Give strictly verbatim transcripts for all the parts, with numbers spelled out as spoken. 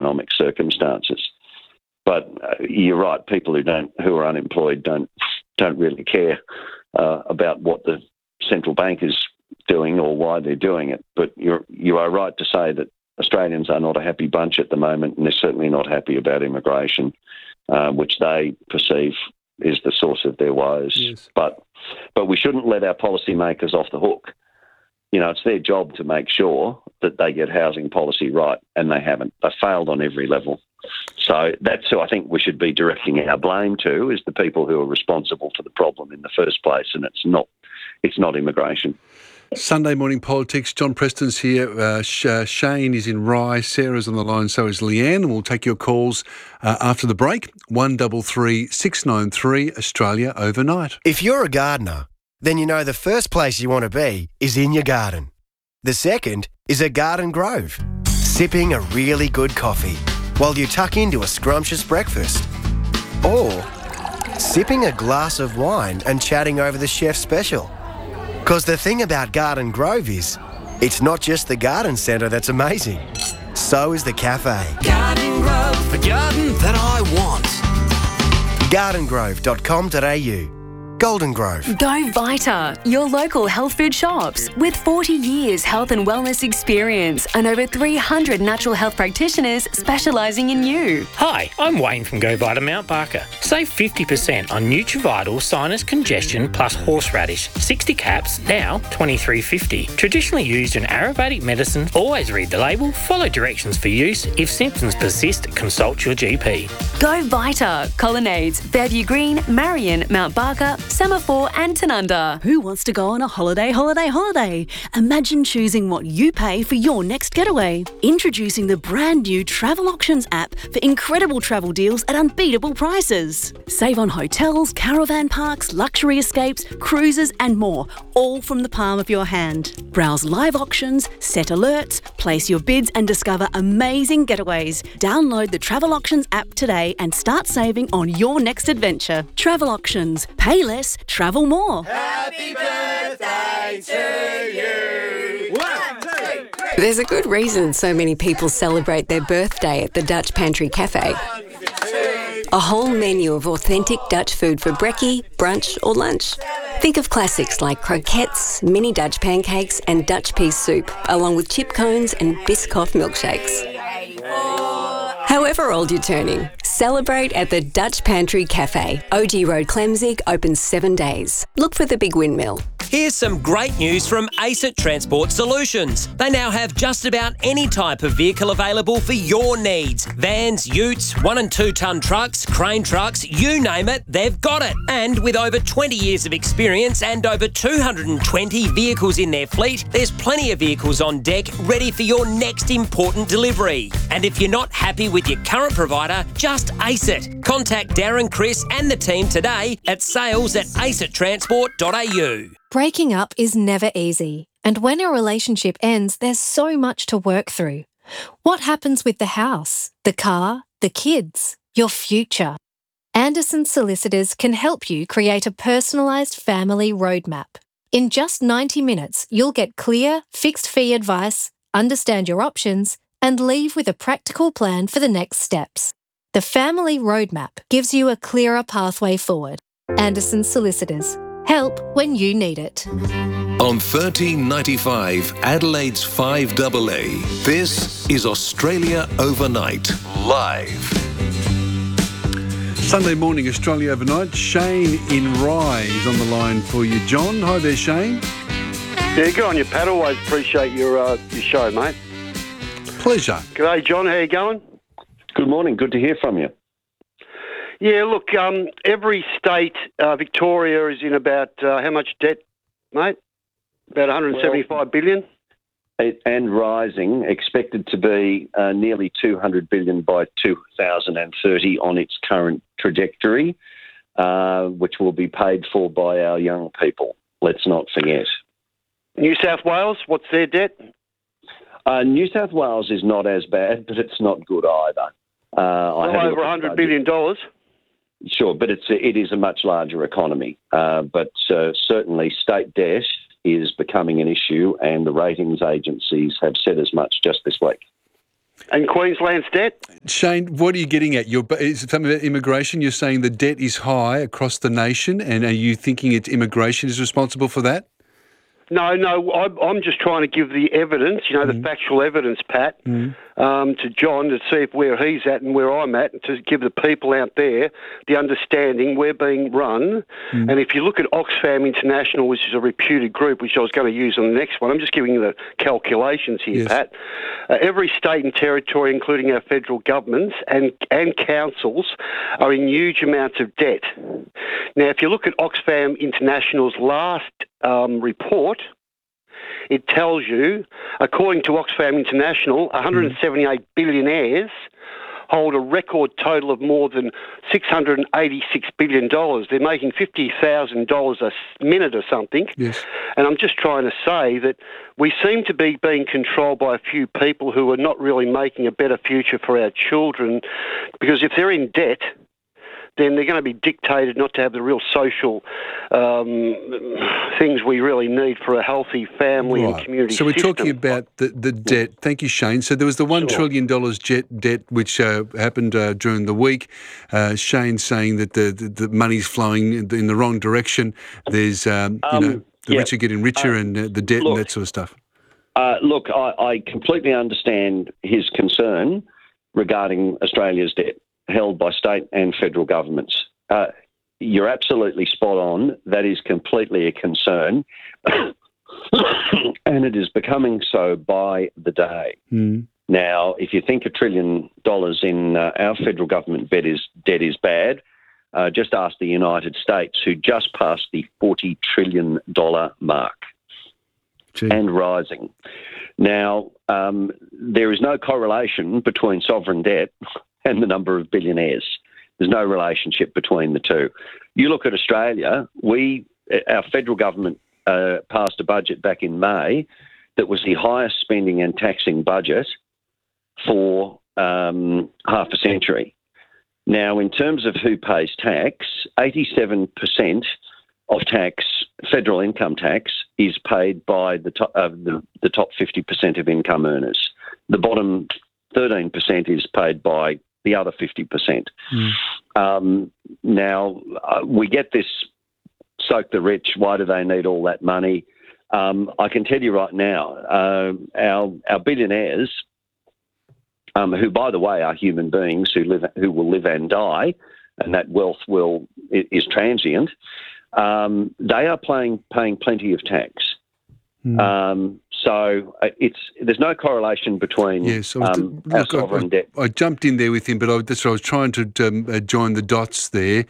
economic circumstances. But uh, you're right, people who don't who are unemployed don't don't really care uh, about what the central bank is doing or why they're doing it. But you're you are right to say that Australians are not a happy bunch at the moment, and they're certainly not happy about immigration, uh, which they perceive is the source of their woes. Yes. But but we shouldn't let our policymakers off the hook. You know, it's their job to make sure that they get housing policy right, and they haven't. They've failed on every level. So that's who I think we should be directing our blame to, is the people who are responsible for the problem in the first place, and it's not it's not immigration. Sunday morning politics. John Preston's here. Uh, Sh- uh, Shane is in Rye. Sarah's on the line. So is Leanne. And we'll take your calls uh, after the break. One double three six nine three Australia overnight. If you're a gardener, then you know the first place you want to be is in your garden. The second is a garden grove, sipping a really good coffee while you tuck into a scrumptious breakfast, or sipping a glass of wine and chatting over the chef's special. Because the thing about Garden Grove is, it's not just the garden centre that's amazing. So is the cafe. Garden Grove, the garden that I want. garden grove dot com dot a u. Golden Grove. Go Vita, your local health food shops. With forty years health and wellness experience and over three hundred natural health practitioners specialising in you. Hi, I'm Wayne from Go Vita Mount Barker. Save fifty percent on Nutrivital Sinus Congestion plus Horseradish. sixty caps, now twenty-three fifty. Traditionally used in Ayurvedic medicine. Always read the label, follow directions for use. If symptoms persist, consult your G P. Go Vita, Colonnades, Fairview Green, Marion, Mount Barker, Semaphore and Tanunda. Who wants to go on a holiday, holiday, holiday? Imagine choosing what you pay for your next getaway. Introducing the brand new Travel Auctions app for incredible travel deals at unbeatable prices. Save on hotels, caravan parks, luxury escapes, cruises and more, all from the palm of your hand. Browse live auctions, set alerts, place your bids and discover amazing getaways. Download the Travel Auctions app today and start saving on your next adventure. Travel Auctions. Pay less, travel more. Happy birthday to you. One, two, three. There's a good reason so many people celebrate their birthday at the Dutch Pantry Cafe. A whole menu of authentic Dutch food for brekkie, brunch or lunch. Think of classics like croquettes, mini Dutch pancakes and Dutch pea soup, along with chip cones and Biscoff milkshakes. However old you're turning, celebrate at the Dutch Pantry Cafe. O G Road, Clemzig, open seven days. Look for the big windmill. Here's some great news from ACET Transport Solutions. They now have just about any type of vehicle available for your needs. Vans, utes, one and two tonne trucks, crane trucks, you name it, they've got it. And with over twenty years of experience and over two hundred twenty vehicles in their fleet, there's plenty of vehicles on deck ready for your next important delivery. And if you're not happy with your current provider, just ACET. Contact Darren, Chris and the team today at sales at acet transport dot a u. Breaking up is never easy, and when a relationship ends, there's so much to work through. What happens with the house, the car, the kids, your future? Anderson Solicitors can help you create a personalised family roadmap. In just ninety minutes, you'll get clear, fixed-fee advice, understand your options, and leave with a practical plan for the next steps. The Family Roadmap gives you a clearer pathway forward. Anderson Solicitors. Help when you need it. On thirteen ninety-five, Adelaide's five A A, this is Australia Overnight, live. Sunday morning, Australia Overnight. Shane in Rye is on the line for you, John. Hi there, Shane. Yeah, good on you, Pat. Always appreciate your uh, your show, mate. Pleasure. G'day, John. How you going? Good morning. Good to hear from you. Yeah, look, um, every state, uh, Victoria is in about uh, how much debt, mate? About one hundred seventy-five well, billion. And rising, expected to be uh, nearly two hundred billion by two thousand thirty on its current trajectory, uh, which will be paid for by our young people. Let's not forget. New South Wales, what's their debt? Uh, New South Wales is not as bad, but it's not good either. Uh, well, over one hundred billion dollars. Sure, but it's a, it is a much larger economy. Uh, but uh, certainly state debt is becoming an issue, and the ratings agencies have said as much just this week. and Queensland's debt. Shane, what are you getting at? You're, is it something about immigration? You're saying the debt is high across the nation, and are you thinking it's immigration is responsible for that? No, no, I, I'm just trying to give the evidence, you know, Mm. the factual evidence, Pat, Mm. um, to John to see if where he's at and where I'm at, and to give the people out there the understanding we're being run. Mm. And if you look at Oxfam International, which is a reputed group, which I was going to use on the next one, I'm just giving you the calculations here, Yes. Pat. Uh, every state and territory, including our federal governments and, and councils, are in huge amounts of debt. Now, if you look at Oxfam International's last um, report, it tells you, according to Oxfam International, one hundred seventy-eight billionaires hold a record total of more than six hundred eighty-six billion dollars. They're making fifty thousand dollars a minute or something. Yes. And I'm just trying to say that we seem to be being controlled by a few people who are not really making a better future for our children, because if they're in debt, then they're going to be dictated not to have the real social um, things we really need for a healthy family and community So we're system. talking about the, the debt. Thank you, Shane. So there was the one Sure. trillion dollars jet debt which uh, happened uh, during the week. Uh, Shane saying that the, the, the money's flowing in the, in the wrong direction. There's, um, you Um, know, the yeah. rich are getting richer Uh, and uh, the debt look, and that sort of stuff. Uh, look, I, I completely understand his concern regarding Australia's debt held by state and federal governments. Uh, you're absolutely spot on. That is completely a concern. And it is becoming so by the day. Mm. Now, if you think a trillion dollars in uh, our federal government debt is, debt is bad, uh, just ask the United States, who just passed the forty trillion dollars mark. Gee. And rising. Now, um, there is no correlation between sovereign debt and the number of billionaires. There's no relationship between the two. You look at Australia, we, our federal government uh, passed a budget back in May that was the highest spending and taxing budget for um, half a century. Now, in terms of who pays tax, eighty-seven percent of tax, federal income tax, is paid by the top, uh, the, the top fifty percent of income earners. The bottom thirteen percent is paid by the other fifty percent. Mm. Um, now, uh, we get this soak the rich, why do they need all that money? Um, I can tell you right now, uh, our, our billionaires, um, who, by the way, are human beings who live, who will live and die, and that wealth will is transient, um, they are paying, paying plenty of tax. Mm. Um, so uh, it's there's no correlation between Yes, I was- um, our look, I- sovereign I, debt. I jumped in there with him, but I, that's what I was trying to um, uh, join the dots there.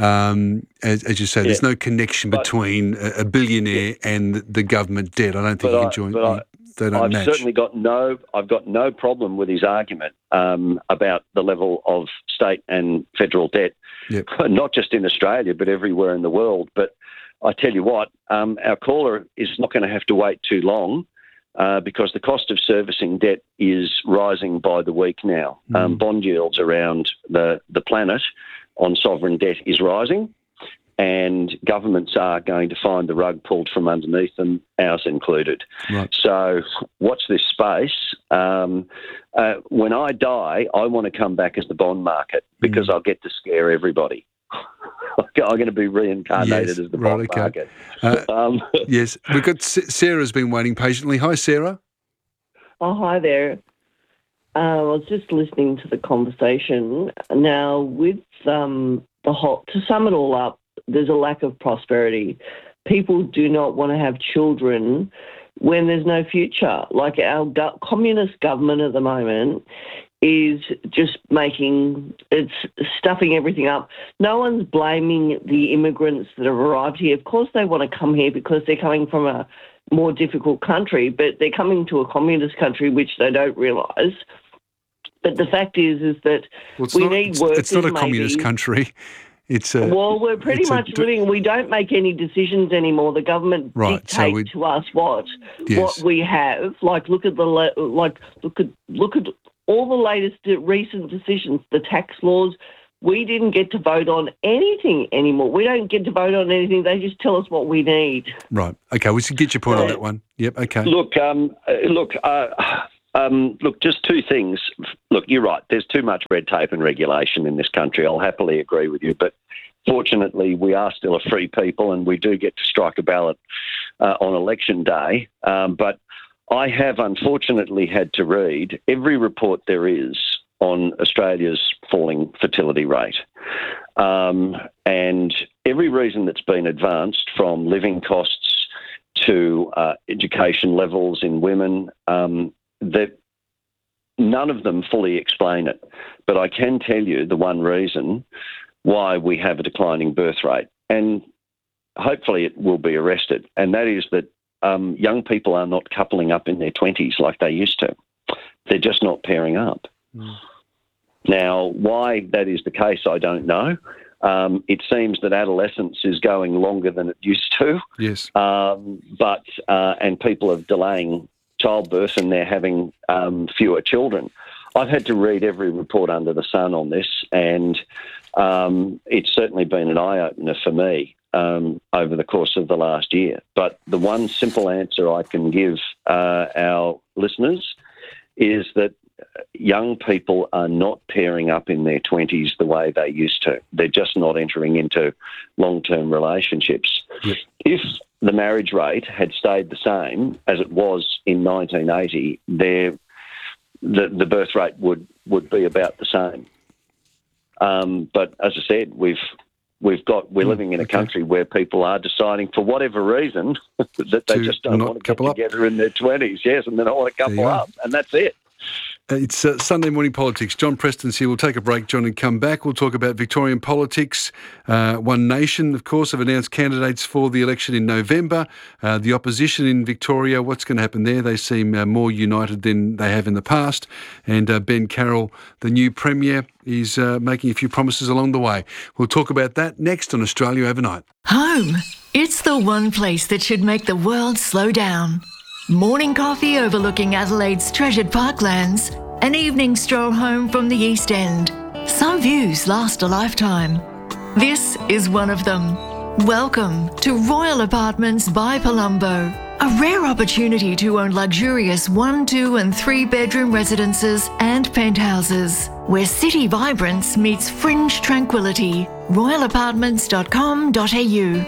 Um, as, as you say, there's Yeah. no connection But- between a, a billionaire and the, the government debt. I don't think But you I- can join. but I- they don't I've match. certainly got no. I've got no problem with his argument um, about the level of state and federal debt, Yep. not just in Australia but everywhere in the world. But I tell you what, um, our caller is not going to have to wait too long uh, because the cost of servicing debt is rising by the week now. Mm. Um, bond yields around the the planet on sovereign debt is rising. And governments are going to find the rug pulled from underneath them, ours included. Right. So watch this space. Um, uh, when I die, I want to come back as the bond market because Mm. I'll get to scare everybody. I'm going to be reincarnated Yes, as the right, bond okay. market. Uh, Um, yes, we've got S- Sarah's been waiting patiently. Hi, Sarah. Oh, hi there. Uh, I was just listening to the conversation. Now, with um, the whole, to sum it all up, there's a lack of prosperity. People do not want to have children when there's no future. Like our go- communist government at the moment is just making, it's stuffing everything up. No one's blaming the immigrants that have arrived here. Of course they want to come here because they're coming from a more difficult country, but they're coming to a communist country, which they don't realise. But the fact is, is that Well, it's we not, need it's, workers. it's not a communist maybe. country. It's a, Well, we're pretty it's a much d- living. We don't make any decisions anymore. The government Right, so dictates we- to us what Yes. what we have. Like look at the le- like look at look at all the latest uh, recent decisions. The tax laws. We didn't get to vote on anything anymore. We don't get to vote on anything. They just tell us what we need. Right. Okay, we should get your point on that one. Yep, okay. Look, um, uh, look. Uh, Um, look, just two things. Look, you're right. There's too much red tape and regulation in this country. I'll happily agree with you. But fortunately, we are still a free people and we do get to strike a ballot uh, on election day. Um, but I have unfortunately had to read every report there is on Australia's falling fertility rate. Um, and every reason that's been advanced, from living costs to uh, education levels in women, um, that none of them fully explain it. But I can tell you the one reason why we have a declining birth rate, and hopefully it will be arrested, and that is that um, young people are not coupling up in their twenties like they used to. They're just not pairing up. Mm. Now, why that is the case, I don't know. Um, it seems that adolescence is going longer than it used to. Yes. Um, but uh, and people are delaying childbirth and they're having um, fewer children. I've had to read every report under the sun on this, and um, it's certainly been an eye-opener for me um, over the course of the last year. But the one simple answer I can give uh, our listeners is that young people are not pairing up in their twenties the way they used to. They're just not entering into long-term relationships. Yep. If the marriage rate had stayed the same as it was in nineteen eighty, there, the, the birth rate would, would be about the same. Um, but as I said, we've we've got we're mm, living in a okay. country where people are deciding, for whatever reason, that they to just don't want to get together up. in their twenties. Yes, and then I want to couple up, and that's it. It's uh, Sunday Morning Politics. John Preston's here. We'll take a break, John, and come back. We'll talk about Victorian politics. Uh, One Nation, of course, have announced candidates for the election in November. Uh, the opposition in Victoria, what's going to happen there? They seem uh, more united than they have in the past. And uh, Ben Carroll, the new Premier, is uh, making a few promises along the way. We'll talk about that next on Australia Overnight. Home. It's the one place that should make the world slow down. Morning coffee overlooking Adelaide's treasured parklands. An evening stroll home from the East End. Some views last a lifetime. This is one of them. Welcome to Royal Apartments by Palumbo. A rare opportunity to own luxurious one, two and three bedroom residences and penthouses, where city vibrance meets fringe tranquility. royal apartments dot com dot a u.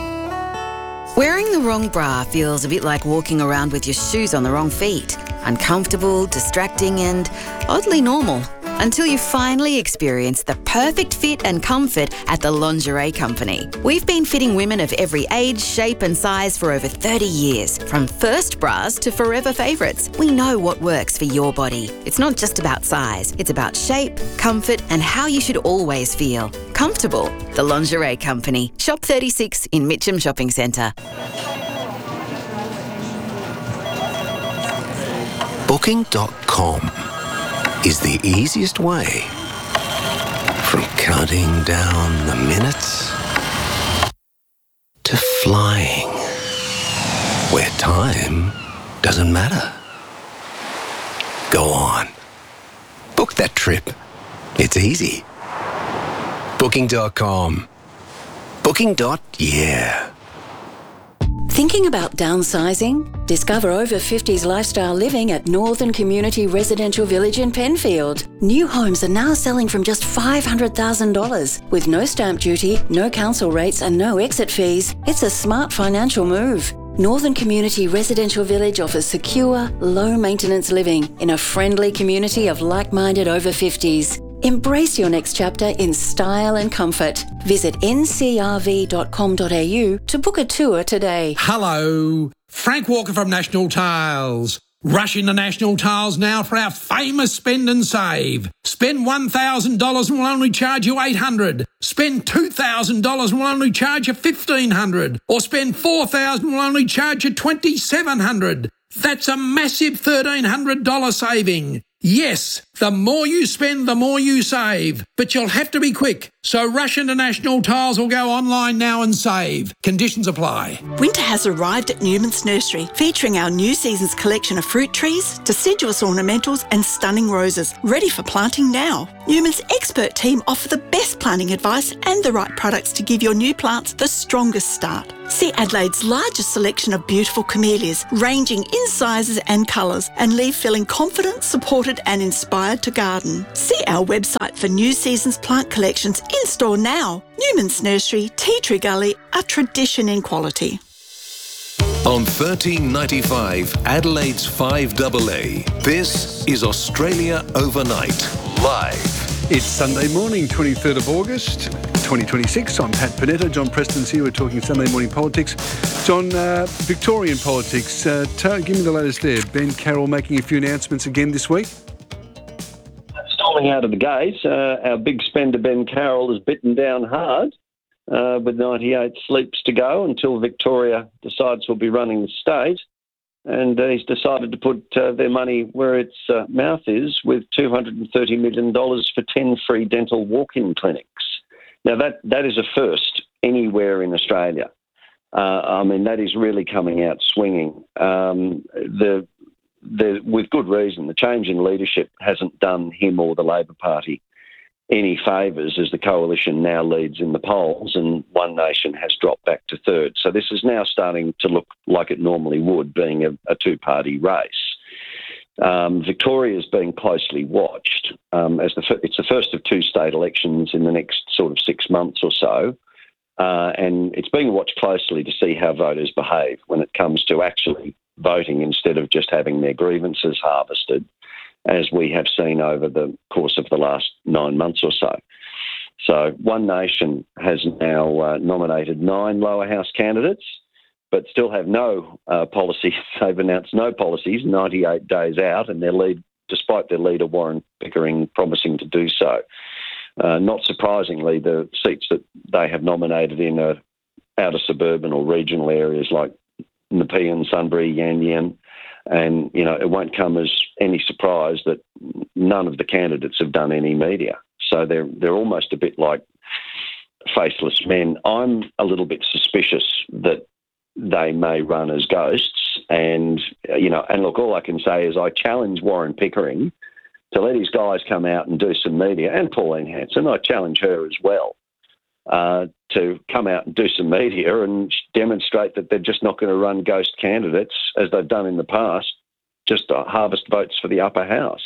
Wearing the wrong bra feels a bit like walking around with your shoes on the wrong feet. Uncomfortable, distracting and oddly normal. Until you finally experience the perfect fit and comfort at the Lingerie Company. We've been fitting women of every age, shape and size for over thirty years. From first bras to forever favourites, we know what works for your body. It's not just about size, it's about shape, comfort and how you should always feel. Comfortable. The Lingerie Company. Shop thirty-six in Mitcham Shopping Centre. Booking dot com is the easiest way from counting down the minutes to flying where time doesn't matter. Go on. Book that trip. It's easy. Booking dot com. Booking. Yeah. Thinking about downsizing? Discover over fifties lifestyle living at Northern Community Residential Village in Penfield. New homes are now selling from just five hundred thousand dollars. With no stamp duty, no council rates and no exit fees, it's a smart financial move. Northern Community Residential Village offers secure, low-maintenance living in a friendly community of like-minded over fifties. Embrace your next chapter in style and comfort. Visit n c r v dot com dot a u to book a tour today. Hello, Frank Walker from National Tiles. Rush into National Tiles now for our famous spend and save. Spend one thousand dollars and we'll only charge you eight hundred dollars. Spend two thousand dollars and we'll only charge you fifteen hundred dollars. Or spend four thousand dollars and we'll only charge you twenty-seven hundred dollars. That's a massive thirteen hundred dollars saving. Yes, the more you spend, the more you save. But you'll have to be quick. So rush into National Tiles or go online now and save. Conditions apply. Winter has arrived at Newman's Nursery, featuring our new season's collection of fruit trees, deciduous ornamentals and stunning roses, ready for planting now. Newman's expert team offer the best planting advice and the right products to give your new plants the strongest start. See Adelaide's largest selection of beautiful camellias, ranging in sizes and colours, and leave feeling confident, supported and inspired to garden. See our website for new season's plant collections in store now. Newman's Nursery, Tea Tree Gully, a tradition in quality. On thirteen ninety-five, Adelaide's five A A, this is Australia Overnight, live. It's Sunday morning, twenty-third of August, twenty twenty-six. I'm Pat Panetta. John Preston's here. We're talking Sunday morning politics. John, uh, Victorian politics. Uh, t- give me the latest there. Ben Carroll making a few announcements again this week. Storming out of the gates, uh, our big spender Ben Carroll is bitten down hard uh, with ninety-eight sleeps to go until Victoria decides we'll be running the state. And uh, he's decided to put uh, their money where its uh, mouth is with two hundred thirty million dollars for ten free dental walk-in clinics. Now, that, that is a first anywhere in Australia. Uh, I mean, that is really coming out swinging. Um, the, the, with good reason, the change in leadership hasn't done him or the Labor Party any favours as the coalition now leads in the polls and One Nation has dropped back to third. So this is now starting to look like it normally would, being a, a two-party race. Um, Victoria is being closely watched. Um, as the, it's the first of two state elections in the next sort of six months or so, uh, and it's being watched closely to see how voters behave when it comes to actually voting instead of just having their grievances harvested, as we have seen over the course of the last nine months or so. So One Nation has now uh, nominated nine lower house candidates, but still have no uh, policies. They've announced no policies ninety-eight days out, and their lead, despite their leader Warren Pickering promising to do so. Uh, not surprisingly, the seats that they have nominated in are outer suburban or regional areas like Nepean, Sunbury, Yan Yan. And, you know, it won't come as any surprise that none of the candidates have done any media. So they're they're almost a bit like faceless men. I'm a little bit suspicious that they may run as ghosts. And, you know, and look, all I can say is I challenge Warren Pickering to let his guys come out and do some media, and Pauline Hanson, I challenge her as well, uh, to come out and do some media and demonstrate that they're just not going to run ghost candidates as they've done in the past, just to harvest votes for the upper house.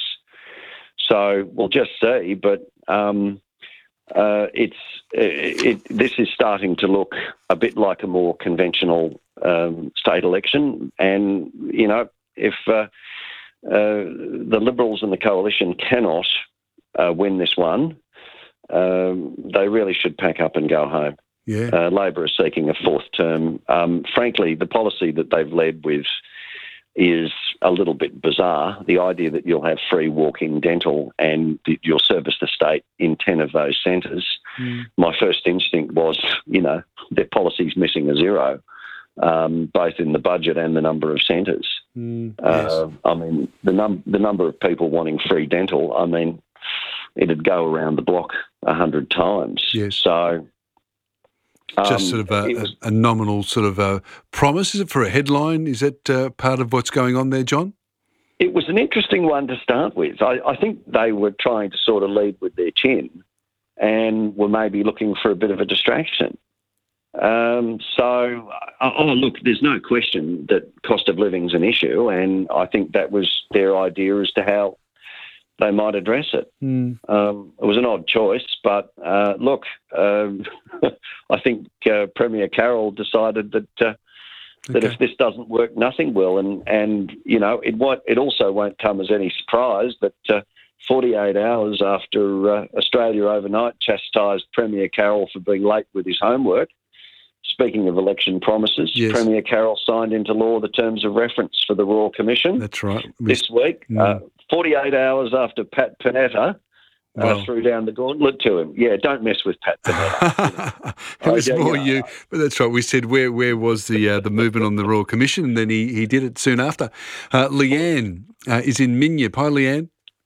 So we'll just see, but um, uh, it's it, it, this is starting to look a bit like a more conventional um, state election. And, you know, if uh, uh, the Liberals and the Coalition cannot uh, win this one, Um, they really should pack up and go home. Yeah. Uh, Labor is seeking a fourth term. Um, frankly, the policy that they've led with is a little bit bizarre. The idea that you'll have free walk-in dental and that you'll service the state in ten of those centres. Mm. My first instinct was, you know, their policy's missing a zero, um, both in the budget and the number of centres. Mm, uh, yes. I mean, the, num- the number of people wanting free dental, I mean, it'd go around the block a hundred times. Yes. So um, just sort of a, was, a, a nominal sort of a promise. Is it for a headline? Is that uh, part of what's going on there, John? It was an interesting one to start with. I, I think they were trying to sort of lead with their chin and were maybe looking for a bit of a distraction. Um, so, oh, look, there's no question that cost of living is an issue, and I think that was their idea as to how they might address it. Mm. Um, it was an odd choice, but uh, look, um, I think uh, Premier Carroll decided that uh, that okay. if this doesn't work, nothing will, and and you know it won't. It also won't come as any surprise that uh, forty-eight hours after uh, Australia Overnight chastised Premier Carroll for being late with his homework. Speaking of election promises, yes. Premier Carroll signed into law the terms of reference for the Royal Commission. That's right. This week, mm. uh, forty-eight hours after Pat Panetta well. uh, threw down the gauntlet to him. Yeah, don't mess with Pat Panetta. It was oh, yeah, more yeah. you, but that's right. We said where where was the uh, the movement on the Royal Commission, and then he, he did it soon after. Uh, Leanne uh, is in Minyip. Hi, Leanne.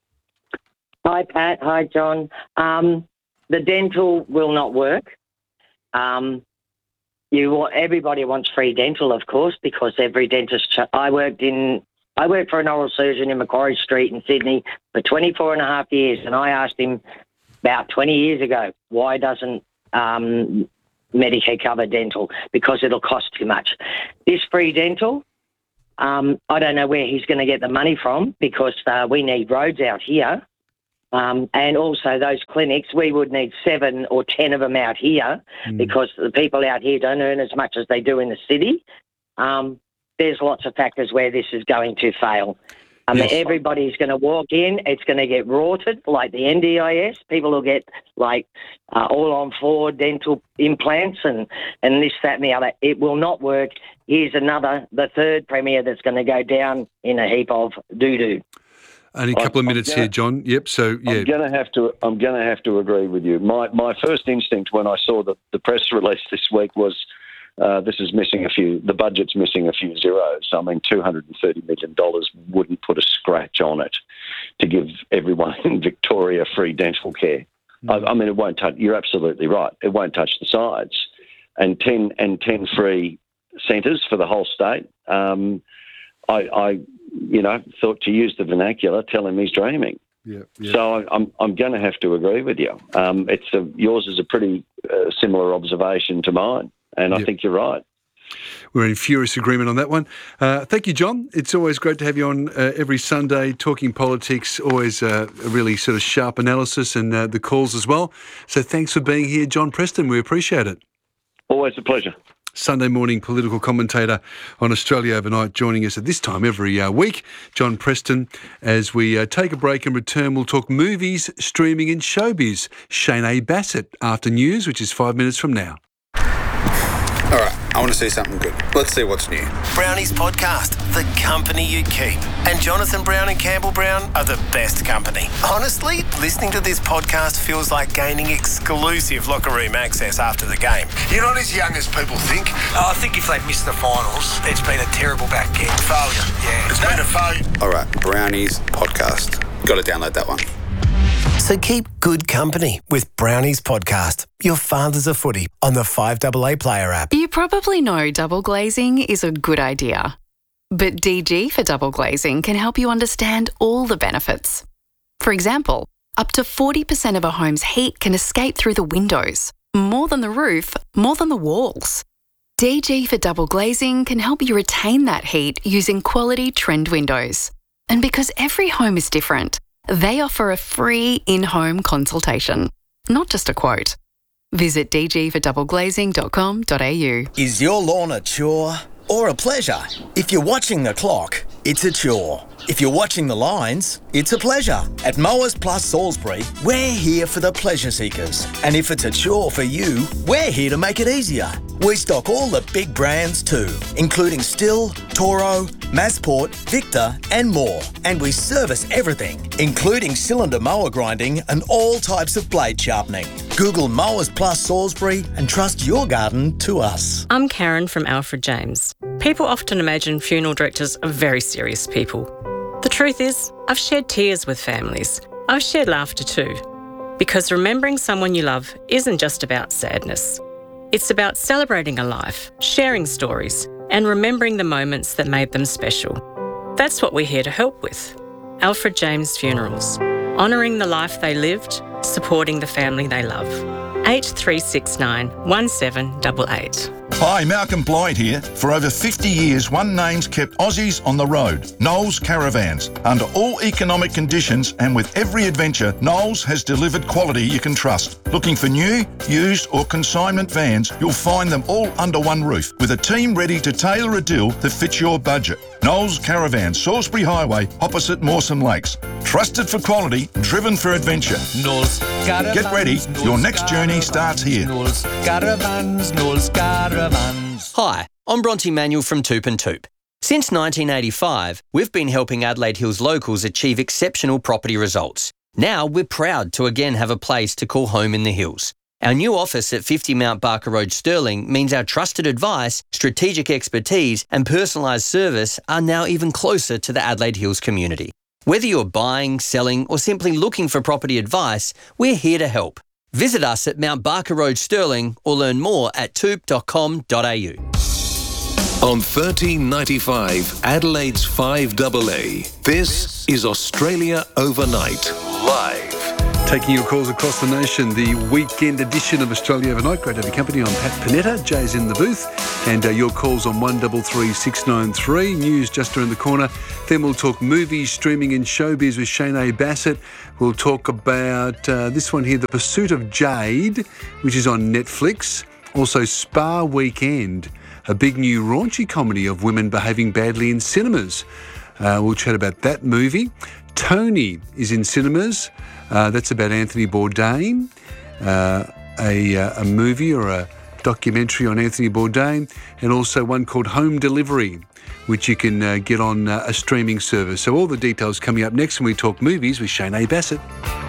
Hi, Pat. Hi, John. Um, the dental will not work. Um, You want, everybody wants free dental, of course, because every dentist. Ch- I worked in. I worked for an oral surgeon in Macquarie Street in Sydney for twenty-four and a half years, and I asked him about twenty years ago, why doesn't um, Medicare cover dental because it'll cost too much. This free dental, um, I don't know where he's going to get the money from because uh, we need roads out here. Um, and also those clinics, we would need seven or ten of them out here mm. because the people out here don't earn as much as they do in the city. Um, there's lots of factors where this is going to fail. I mean, yes. everybody's going to walk in. It's going to get rorted like the N D I S. People will get like uh, all on four dental implants and, and this, that and the other. It will not work. Here's another, the third Premier that's going to go down in a heap of doo-doo. Only a couple of minutes gonna, here, John. Yep. So yeah, I'm going to have to. I'm going to have to agree with you. My my first instinct when I saw the, the press release this week was uh, this is missing a few. The budget's missing a few zeros. I mean, two hundred and thirty million dollars wouldn't put a scratch on it to give everyone in Victoria free dental care. Mm. I, I mean, it won't touch. You're absolutely right. It won't touch the sides, and ten and ten free centres for the whole state. Um, I. I you know, thought to use the vernacular, tell him he's dreaming. Yeah, yeah. So I'm I'm going to have to agree with you. Um, it's a, yours is a pretty uh, similar observation to mine, and I yep. think you're right. We're in furious agreement on that one. Uh, thank you, John. It's always great to have you on uh, every Sunday talking politics, always uh, a really sort of sharp analysis and uh, the calls as well. So thanks for being here, John Preston. We appreciate it. Always a pleasure. Sunday morning political commentator on Australia Overnight, joining us at this time every uh, week, John Preston. As we uh, take a break and return, we'll talk movies, streaming and showbiz. Shane A. Bassett after news, which is five minutes from now. All right, I want to see something good. Let's see what's new. Brownies Podcast, the company you keep. And Jonathan Brown and Campbell Brown are the best company. Honestly, listening to this podcast feels like gaining exclusive locker room access after the game. You're not as young as people think. Oh, I think if they miss the finals, it's been a terrible back kick. Failure. Yeah. It's been a failure. All right, Brownies Podcast. Got to download that one. So keep good company with Brownies Podcast, your fathers of footy, on the five A A Player app. You probably know double glazing is a good idea. But D G for double glazing can help you understand all the benefits. For example, up to forty percent of a home's heat can escape through the windows. More than the roof, more than the walls. D G for double glazing can help you retain that heat using quality trend windows. And because every home is different, they offer a free in-home consultation, not just a quote. Visit d g for double glazing dot com dot a u. Is your lawn a chore or a pleasure? If you're watching the clock, it's a chore. If you're watching the lines, it's a pleasure. At Mowers Plus Salisbury, we're here for the pleasure seekers. And if it's a chore for you, we're here to make it easier. We stock all the big brands too, including Stihl, Toro, Massport, Victor and more. And we service everything, including cylinder mower grinding and all types of blade sharpening. Google Mowers Plus Salisbury and trust your garden to us. I'm Karen from Alfred James. People often imagine funeral directors are very serious people. The truth is, I've shared tears with families. I've shared laughter too. Because remembering someone you love isn't just about sadness. It's about celebrating a life, sharing stories, and remembering the moments that made them special. That's what we're here to help with. Alfred James Funerals. Honouring the life they lived, supporting the family they love. eight three six nine, one seven eight eight. Hi, Malcolm Blythe here. For over fifty years, One Name's kept Aussies on the road. Knowles Caravans. Under all economic conditions and with every adventure, Knowles has delivered quality you can trust. Looking for new, used or consignment vans, you'll find them all under one roof with a team ready to tailor a deal that fits your budget. Knowles Caravans, Salisbury Highway, opposite Mawson Lakes. Trusted for quality, driven for adventure. Knowles Caravans. Get ready, your next journey starts here. Knowles Caravans, Knowles Caravans. Hi, I'm Bronte Manuel from Toop and Toop. Since nineteen eighty-five, we've been helping Adelaide Hills locals achieve exceptional property results. Now we're proud to again have a place to call home in the hills. Our new office at fifty Mount Barker Road, Stirling, means our trusted advice, strategic expertise and personalised service are now even closer to the Adelaide Hills community. Whether you're buying, selling or simply looking for property advice, we're here to help. Visit us at Mount Barker Road, Stirling or learn more at toop dot com dot a u. On thirteen ninety-five, Adelaide's five A A, this is Australia Overnight, live. Taking your calls across the nation, the weekend edition of Australia Overnight. Great to have your company. I'm Pat Panetta. Jay's in the booth. And uh, your calls on one three three six nine three. News just around the corner. Then we'll talk movies, streaming and showbiz with Shane Bassett. We'll talk about uh, this one here, The Pursuit of Jade, which is on Netflix. Also Spa Weekend, a big new raunchy comedy of women behaving badly in cinemas. Uh, we'll chat about that movie. Tony is in cinemas. Uh, that's about Anthony Bourdain, uh, a, uh, a movie or a documentary on Anthony Bourdain, and also one called Home Delivery, which you can uh, get on uh, a streaming service. So all the details coming up next when we talk movies with Shane Bassett.